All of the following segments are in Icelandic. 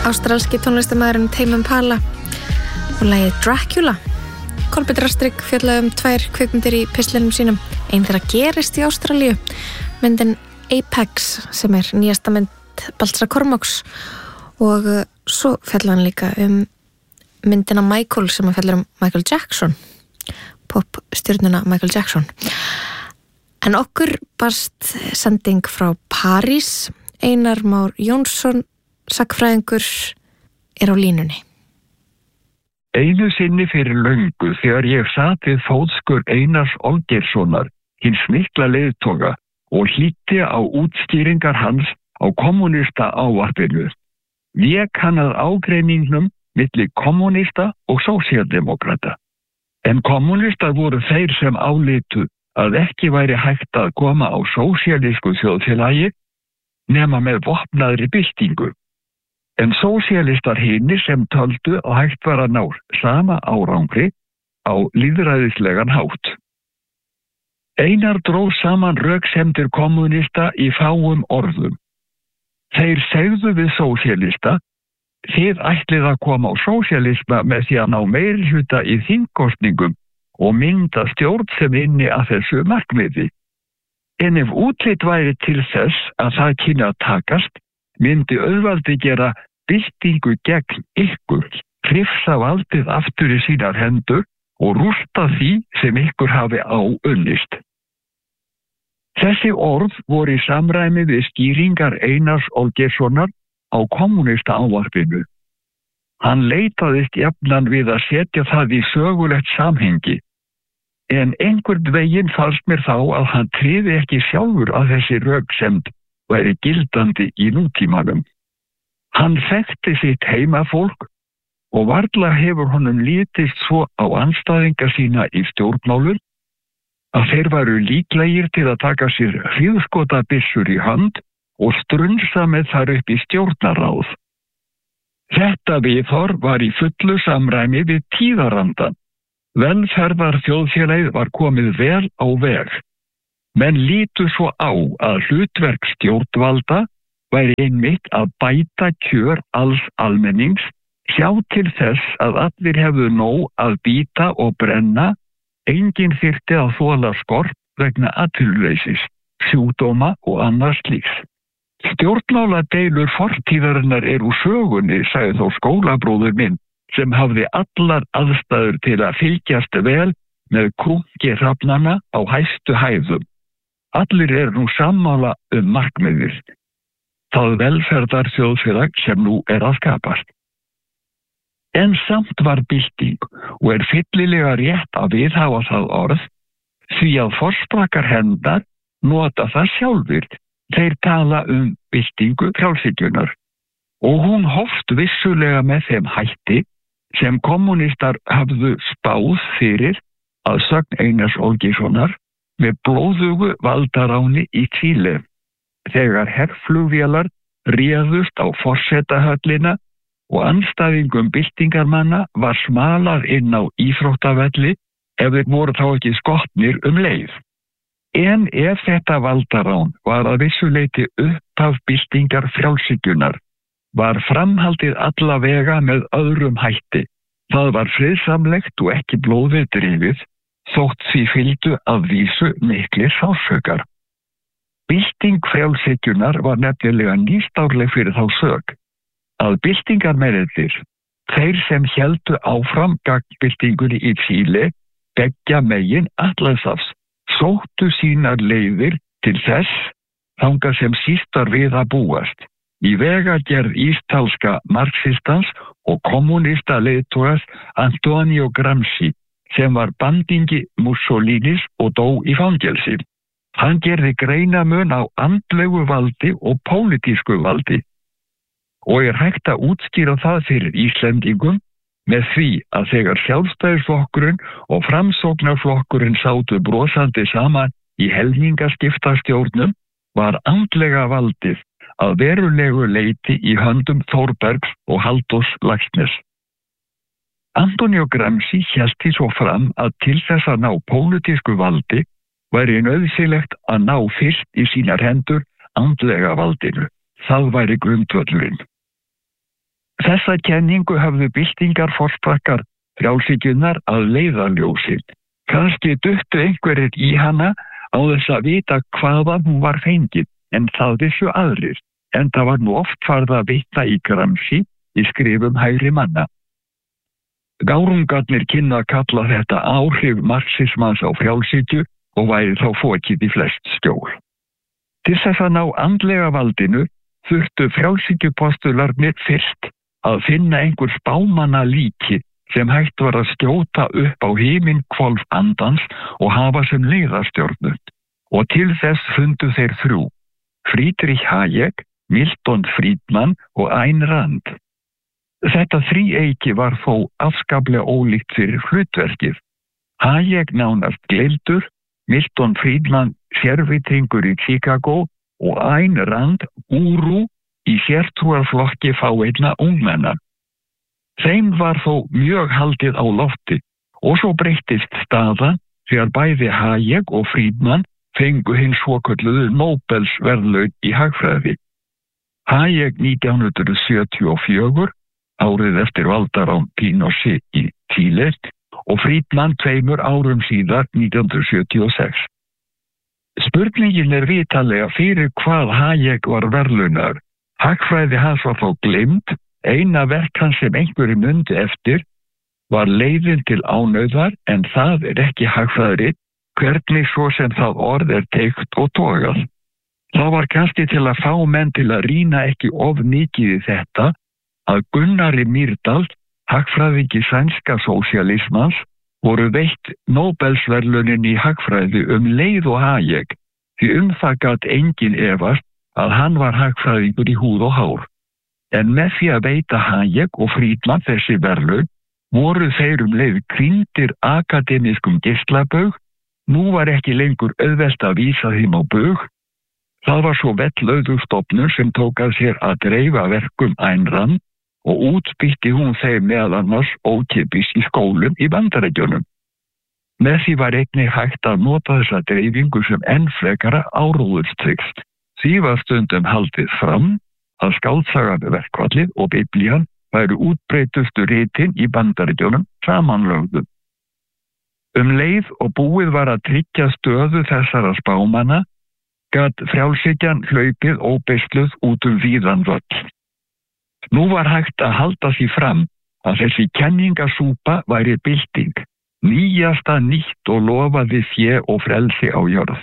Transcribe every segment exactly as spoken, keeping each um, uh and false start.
ástralski tónlistarmaðurinn Tame Impala og lagið Dracula. Kolbeinn Rastrik fjallaði um tvær kvikmyndir í pistlinum sínum. Ein þeirra gerist í Ástralíu, myndin Apex sem er nýjasta mynd Baltasar Kormáks, og svo fjallaði hann líka um myndina Michael sem fjallar um Michael Jackson, popstjörnuna Michael Jackson. En okkur barst sending frá París. Einar Már Jónsson, sagnfræðingur, er á línunni. Einu sinni fyrir löngu þegar ég sat við fótskur Einars Olgeirssonar, hins mikla leiðtoga, og hlýddi á útskýringar hans á kommunista ávarpinu. Vék hann að ágreiningnum milli kommunista og sósíaldemókrata. En kommunistar voru þeir sem álitu að ekki væri hægt að koma á sósíalísku þjóðfélagi nema með vopnaðri byltingu. En sósíalistar hinir sem töldu að hægt var að ná sama árangri á lýðræðislegan hátt. Einar dró saman röksemdir kommunista í fáum orðum. Þeir segðu við sósíalista: þið ætlið að koma á sósíalisma með því að ná meirihluta í þingkosningum og mynda stjórn sem inni að þessu markmiði. En ef útlit væri til þess að það kynni að takast, myndi auðvaldi gera byltingu gegn ykkur, hrifsa valdið aftur í sínar hendur og rústa því sem ykkur hafi áunnist. Þessi orð voru í samræmi við skýringar Einars Olgeirssonar á kommunista ávarpinu. Hann leitaðist jafnan við að setja það í sögulegt samhengi, en einhvern veginn fannst mér þá að hann tryði ekki sjálfur að þessi röksemd væri gildandi í nútímanum. Hann þekkti sitt heimafólk og varla hefur honum litist svo á andstæðinga sína í stjórnmálum að þeir varu líklegir til að taka sér hríðskotabyssur í hönd og strunsa með þar upp í stjórnarráð. Þetta viðhorf var í fullu samræmi við tíðarandann. Velferðar þjóðfélagið var komið vel á veg. Menn lítu svo á að hlutverk stjórnvalda væri einmitt að bæta kjör alls almennings, sjá til þess að allir hefðu nóg að bíta og brenna, enginn þyrfti að þola skort vegna atvinnuleysis, sjúkdóma og annars slíks. Stjórnmáladeilur fortíðarinnar er úr sögunni, sagði þó skólabróður minn, sem hafði allar aðstæður til að fylgjast vel með krunki hrafnanna á hæstu hæðum. Allir er nú sammála um markmiðið, það velferðar þjóðfélag sem nú er að skapast. En samt var bylting og er fyllilega rétt að viðhafa það orð, því að forsprakar hennar nota það sjálfur, þeir tala um byltingu frjálshyggjunnar. Og hún hófst vissulega með þeim hætti sem kommunistar hafðu spáð fyrir að sögn Einars Olgeirssonar með blóðugu valdaráni í Chile, þegar herflugvélar réðust á forsetahöllina og andstæðingum byltingarmanna var smalað inn á íþróttavelli ef þeir voru þá ekki skotnir um leið. En ef þetta valdarán var að vissu leyti upphaf byltingar frjálshyggjunnar, var framhaldið alla vega með öðrum hætti. Það var friðsamlegt og ekki blóðið drifið, þótt því fylgdu að vísu miklir sársaukar. Bylting frjálshyggjunnar var nefnilega nýstárleg fyrir þá sök, að byltingarmennirnir, þeir sem héldu áfram gagnbyltingunni í Chile, beggja megin Atlantshafs, sóttu sínar leiðir til þess þangað sem síst var við að búast. Í vegagerð ístalska marxistans og kommunista leiðtogans Antonio Gramsci, sem var bandingi Mussolinis og dó í fangelsi. Hann gerði greinamun á andlegu valdi og pólitísku valdi og er hægt að útskýra það fyrir Íslendingum með því að þegar Sjálfstæðisflokkurinn og Framsóknarflokkurinn sátu brosandi saman í helmingaskiptastjórnum var andlega valdið að verulegu leyti í höndum Þórbergs og Halldórs Laxness. Antonio Gramsci hélt því svo fram að til þess að ná pólitísku valdi væri nauðsynlegt að ná fyrst í sínar hendur andlega valdinu. Það væri grundvöllurinn. Þessa kenningu höfðu byltingar forsprakkar frjálshyggjunnar að leiðarljósi. Kannski duttu einhverjir í hana á þess að vita hvaðan hún var fengið, en það vissu aðrir, en það var nú oft farið að vitna í Gramsci í skrifum hægri manna. Gárungarnir kynna að kalla þetta áhrif marxismans á frjálshyggju og væri þá fokið í flest skjól. Til þess að ná andlega valdinu þurftu frjálshyggjupostularnir fyrst að finna einhver spámanna líki sem hægt var að skjóta upp á himinhvolf andans og hafa sem leiðarstjórnund. Og til þess fundu þeir þrjú, Friedrich Hayek, Milton Friedman og Ayn Rand. Þetta þríeyki var þó afskaplega ólíkt fyrir hlutverkið. Hayek nánast gleymdur, Milton Friedman sérvitringur í Chicago og Ayn Rand gúrú í sértrúarflokki fáeinna ungmenna. Þeim var þó mjög haldið á lofti og svo breyttist staða þegar bæði Hayek og Friedman fengu hinn svokölluðu Nóbelsverðlaun í hagfræði. Hayek nítján hundruð sjötíu og fjögur, árið eftir valdarán Pinochet í Chile, og Friedman tveimur árum síðar nítján hundruð sjötíu og sex. Spurningin er vitanlega fyrir hvað Hayek var verðlaunaður. Hagfræði hans var þó gleymd, eina verk hans sem einhverju mundi eftir var Leiðin til ánauðar, en það er ekki hagfræðirit, hvernig svo sem það orð er teygt og togað. Það var kannski til að fá menn til að rýna ekki of mikið í þetta að Gunnari Myrdal, hagfræðingi sænska sósíalismans, voru veitt Nóbelsverðlaunin í hagfræði um leið og Hayek, því um það gat enginn efast að hann var hagfræðingur í húð og hár. En með því að veita Hayek og Friedman þessi verðlaun voru þeir um leið krýndir akademískum geislabaug. Nú var ekki lengur auðvelt að vísa þeim á baug. Það var svo vettlauðug stofnun sem tók að sér að dreifa verkum Ayn Rand og útbytti hún þeim meðal annars ókeypis í skólum í Bandaríkjunum. Með því var einnig hægt að nota þessa dreifingu sem enn frekara áróðurstrykst. Því var stundum haldið fram að skáldsagan Verkfallið og Biblían væru útbreytustu ritin í Bandaríkjunum samanlögðum. Um leið og búið var að tryggja stöðu þessara spámanna, gat frjálshyggjan hlaupið óbeisluð út um víðan völl. Nú var hægt að halda því fram að þessi kenningasúpa væri bylting, nýjasta nýtt og lofaði fé og frelsi á jörð.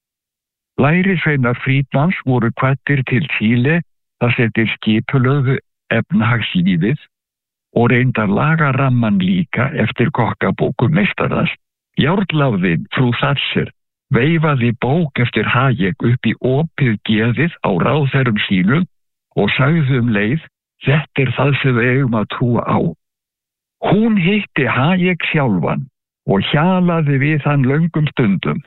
Lærisveinar Friedmans voru hvattir til Chile þar sem þeir skipulögðu efnahagslífið og reyndar laga ramman líka eftir kokkabókum meistarans. Járnláðin frú Thatcher veifaði bók eftir Hayek upp í opið geðið á ráðherrum sínum og sagði um leið, þetta er það sem við eigum að trúa á. Hún hitti Hayek sjálfan og hjalaði við hann löngum stundum.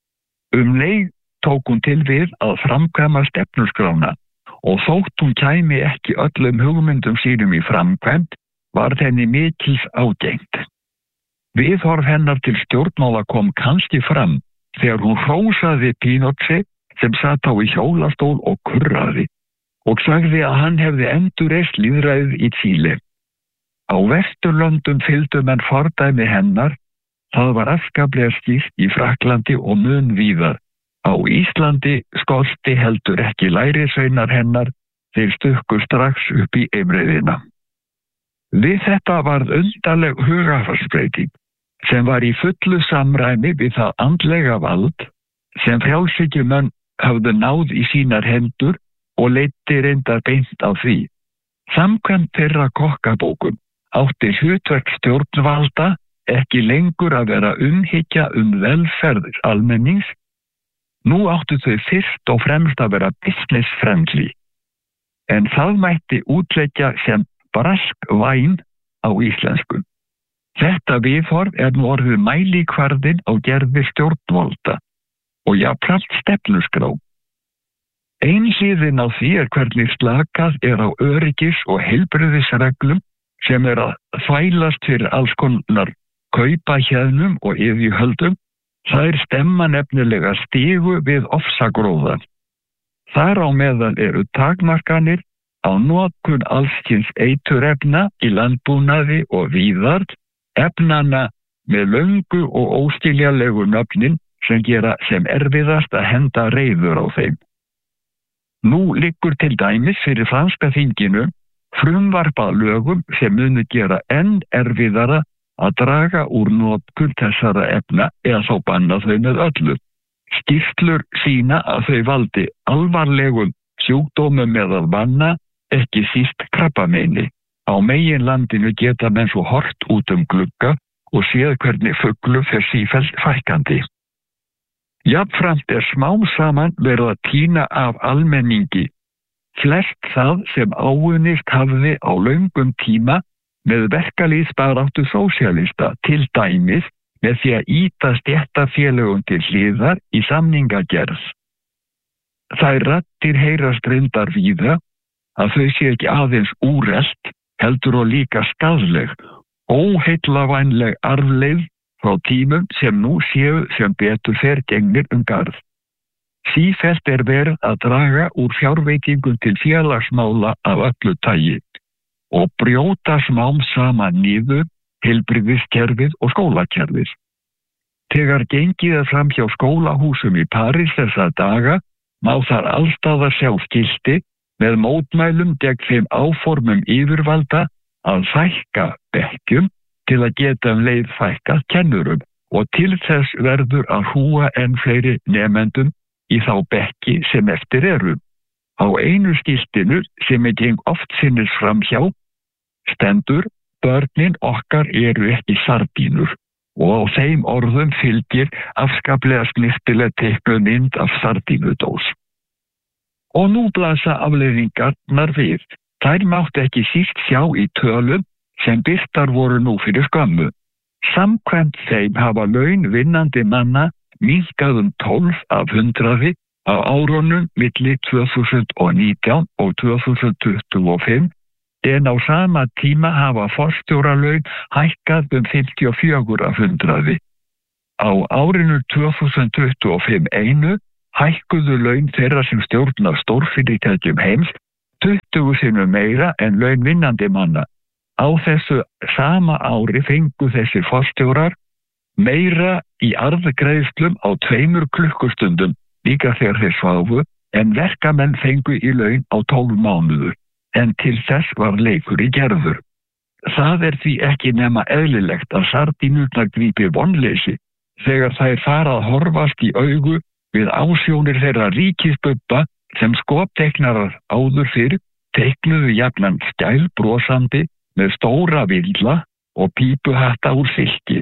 Um leið tók hún til við að framkvæma stefnuskrána og þótt hún kæmi ekki öllum hugmyndum sínum í framkvæmt, var henni mikils ágengt. Viðhorf hennar til stjórnmála kom kannski fram þegar hún hrósaði Pinochet sem satt á í hjólastól og kurraði og sagði að hann hefði endurreist lýðræðið í Chile. Á Vesturlöndum fylgdu menn fordæmi hennar, það var afskaplega skýrt í Frakklandi og mun víðar. Á Íslandi skolti heldur ekki lærisveinar hennar, þeir stukku strax upp í eimreiðina. Við þetta varð undarleg hugarfarsbreyting sem var í fullu samræmi við það andlega vald sem frjálshyggjumenn höfðu náð í sínar hendur og leiddi reyndar beint á því. Samkvæmt þeirra kokkabókum átti hlutverk stjórnvalda ekki lengur að vera umhyggja um velferð almennings. Nú áttu þau fyrst og fremst að vera business friendly, en það mætti útleggja sem brask væn á íslensku. Þetta viðhorf er nú orðið mælikvarðinn á gerði stjórnvalda og jafnframt stefnuskrá. Einhliðin á því er hvernig slakað er á öryggis- og heilbrigðisreglum sem er að þvælast fyrir alls konar kaupahjæðnum og yfirhöldum. Þær stemma nefnilega stigu við ofsagróðan. Þar á meðal eru takmarkanir á notkun allskyns eiturefna í landbúnaði og víðar, efnana með löngu og óskiljanlegu nöfnin sem gera sem erfiðast að henda reiður á þeim. Nú liggur til dæmis fyrir franska þinginu frumvarp að lögum sem munu gera enn erfiðara að draga úr notkun þessara efna eða þó banna þau með öllu. Skýrslur sýna að þau valdi alvarlegum sjúkdómum meðal manna, ekki síst krabbameini. Á meginlandinu geta menn svo hort út um glugga og séð hvernig fuglum fer sífellt fækkandi. Jafnframt er smám saman verið að tína af almenningi flest það sem áunnist hafði á löngum tíma með verkalýðsbaráttu sósíalista, til dæmis með því að ýta stéttarfélögum til hliðar í samningagerð. Þær raddir heyrast reyndar víða að þau sé ekki aðeins úrelt, heldur og líka skaðleg, óheillavænleg arfleifð frá tímum sem nú séu sem betur fer gengnir um garð. Sífellt er verið að draga úr fjárveitingum til félagsmála af öllu tagi og brjóta smám saman niður heilbrigðiskerfið og skólakerfið. Þegar gengið er fram hjá skólahúsum í París þessa daga, má þar allstaðar sjá skilti með mótmælum gegn þeim áformum yfirvalda að fækka bekkjum til að geta um leið fækkað kennurum og til þess verður að hrúa enn fleiri nemendum í þá bekki sem eftir eru. Á einu skiltinu sem er geng oft sinnis framhjá stendur: börnin okkar eru ekki sardínur, og á þeim orðum fylgir afskaplega snyrtileg teiknuð mynd af sardínudós. Og nú blasa afleiðingarnar við. Þær mátti ekki síst sjá í tölum sem birtar voru nú fyrir skömmu. Samkvæmt þeim hafa laun vinnandi manna minnkað um tólf af hundraði á árunum milli tvö þúsund og nítján og tvö þúsund tuttugu og fimm, en á sama tíma hafa forstjóralaun hækkað um fimmtíu og fjögur af hundraði. Á árinu tvö þúsund tuttugu og fimm einu hækkuðu laun þeirra sem stjórna stórfyrirtækjum heims tuttugu sinnum meira en laun vinnandi manna. Á þessu sama ári fengu þessir forstjórar meira í arðgreiðslum á tveimur klukkustundum líka þegar þeir sváfu en verkamenn fengu í laun á tólf mánuður, en til þess var leikur í gerður. Það er því ekki nema eðlilegt að sardínurnar grípi vonleysi þegar þær fara að horfast í augu við ásjónir þeirra ríkisbubba sem skopteiknarar áður fyrr teiknuðu jafnan skæl brosandi með stóra villa og pípuhatta úr silki.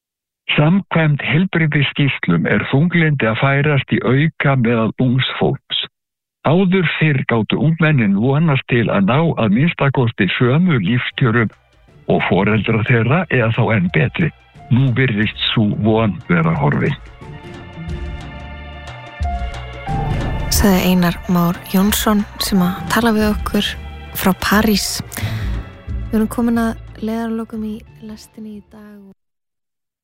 Samkvæmt heilbrigðisskýrslum er þunglyndi að færast í auka meðal ungs fólks. Áður fyrr gátu ungmennin vonast til að ná að minnstakosti sömu lífskjörum og foreldrar þeirra eða þá enn betri. Nú virðist sú von vera horfin. Sagði Einar Már Jónsson sem að tala við okkur frá París. Við erum komin að leiðarlokum í lestinni í dag.